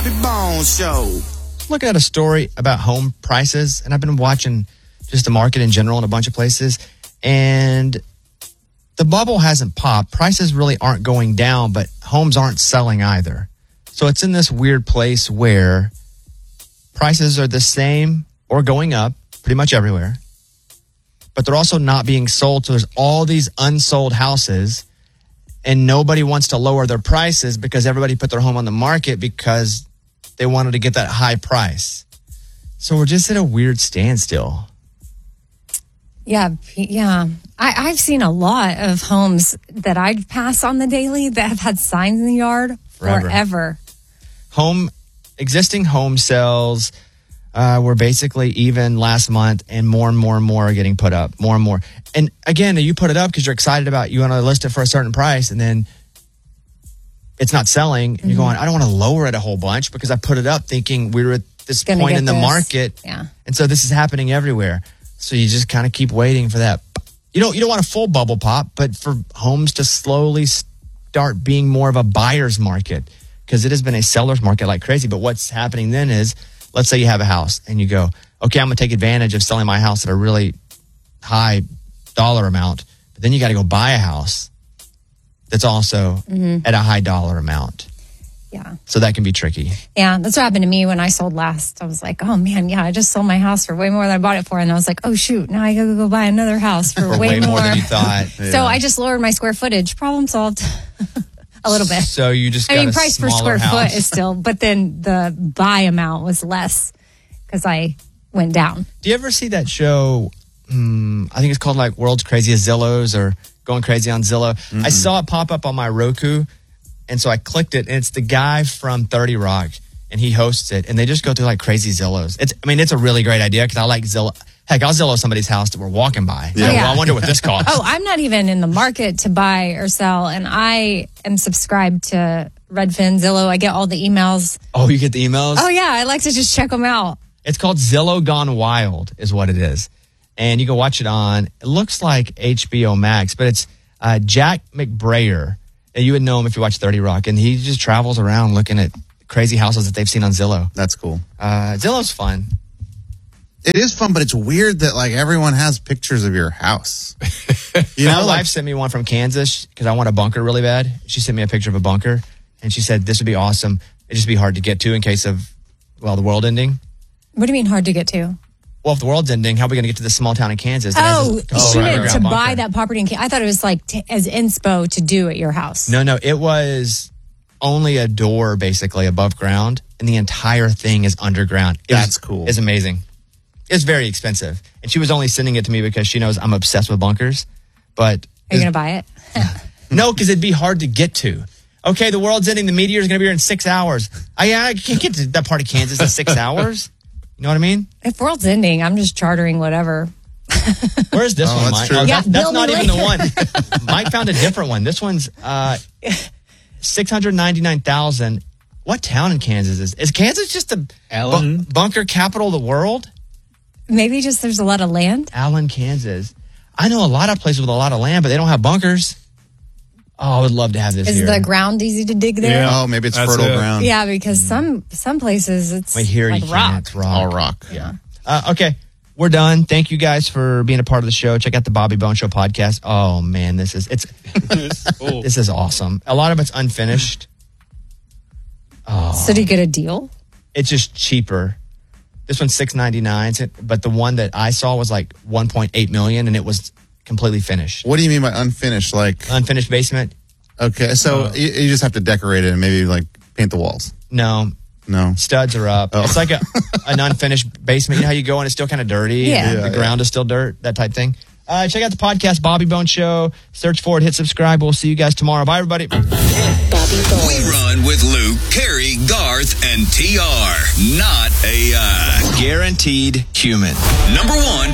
Bobby Bones Show. Looking at a story about home prices, and I've been watching just the market in general in a bunch of places, and the bubble hasn't popped. Prices really aren't going down, but homes aren't selling either. So it's in this weird place where prices are the same or going up pretty much everywhere, but they're also not being sold. So there's all these unsold houses, and nobody wants to lower their prices because everybody put their home on the market because they wanted to get that high price. So we're just at a weird standstill. Yeah. I've seen a lot of homes that I'd pass on the daily that have had signs in the yard forever. Existing home sales were basically even last month, and more are getting put up, more and more. And again, you put it up because you're excited about, you want to list it for a certain price, and then it's not selling, and you're going, I don't want to lower it a whole bunch because I put it up thinking we were at this point in the market. Yeah. And so this is happening everywhere. So you just kind of keep waiting for that. You don't want a full bubble pop, but for homes to slowly start being more of a buyer's market, because it has been a seller's market like crazy. But what's happening then is, let's say you have a house and you go, okay, I'm going to take advantage of selling my house at a really high dollar amount. But then you got to go buy a house that's also at a high dollar amount. Yeah. So that can be tricky. Yeah, that's what happened to me when I sold last. I was like, oh man, I just sold my house for way more than I bought it for. And I was like, oh shoot, now I gotta go buy another house for way more than you thought. So I just lowered my square footage. Problem solved. A little bit. So you just got price per square foot is still, but then the buy amount was less because I went down. Do you ever see that show? I think it's called like World's Craziest Zillows or Going Crazy on Zillow. Mm-hmm. I saw it pop up on my Roku, and so I clicked it, and it's the guy from 30 Rock, and he hosts it, and they just go through like crazy Zillows. It's a really great idea because I like Zillow. Heck, I'll Zillow somebody's house that we're walking by. Yeah. Well, I wonder what this costs. I'm not even in the market to buy or sell, and I am subscribed to Redfin, Zillow. I get all the emails. Oh, you get the emails? Oh, yeah. I like to just check them out. It's called Zillow Gone Wild is what it is. And you can watch it on, it looks like HBO Max, but it's Jack McBrayer. You would know him if you watch 30 Rock, and he just travels around looking at crazy houses that they've seen on Zillow. That's cool. Zillow's fun. It is fun, but it's weird that like everyone has pictures of your house. My wife sent me one from Kansas because I want a bunker really bad. She sent me a picture of a bunker, and she said this would be awesome. It'd just be hard to get to in case of, the world ending. What do you mean hard to get to? Well, if the world's ending, how are we going to get to this small town in Kansas? She meant to buy that property in Kansas. I thought it was like as inspo to do at your house. No, it was only a door basically above ground, and the entire thing is underground. That's cool. It's amazing. It's very expensive. And she was only sending it to me because she knows I'm obsessed with bunkers. But are you going to buy it? No, because it'd be hard to get to. Okay, the world's ending. The meteor's going to be here in 6 hours. I can't get to that part of Kansas in 6 hours. You know what I mean? If world's ending, I'm just chartering whatever. Where's this one, Mike? True. That's not even the one. Mike found a different one. This one's $699,000. What town in Kansas is Kansas just the bunker capital of the world? Maybe just there's a lot of land. Allen, Kansas. I know a lot of places with a lot of land, but they don't have bunkers. Oh, I would love to have this. Is the ground easy to dig there? Yeah. Oh, maybe it's fertile ground. Yeah, because some places it's like rock. It's rock. All rock. Yeah. Okay, we're done. Thank you guys for being a part of the show. Check out the Bobby Bones Show podcast. Oh man, this is cool. This is awesome. A lot of it's unfinished. Oh. So do you get a deal? It's just cheaper. This one's $699, but the one that I saw was like $1.8 million, and it was completely finished. What do you mean by unfinished? Like unfinished basement? Okay, so you just have to decorate it and maybe like paint the walls. No. Studs are up. Oh. It's like an unfinished basement. You know how you go and it's still kind of dirty? Yeah. The ground is still dirt, that type thing. Check out the podcast, Bobby Bones Show. Search for it, hit subscribe. We'll see you guys tomorrow. Bye, everybody. Bobby Bones. We run with Luke, Carrie, Garth, and TR. Not AI. Guaranteed human. #1